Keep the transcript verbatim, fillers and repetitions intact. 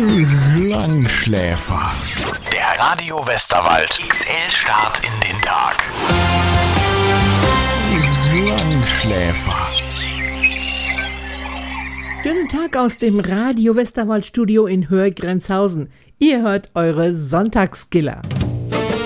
Langschläfer. Der Radio Westerwald X L-Start in den Tag. Langschläfer. Schönen Tag aus dem Radio Westerwald Studio in Hörgrenzhausen. Ihr hört eure Sonntagsskiller.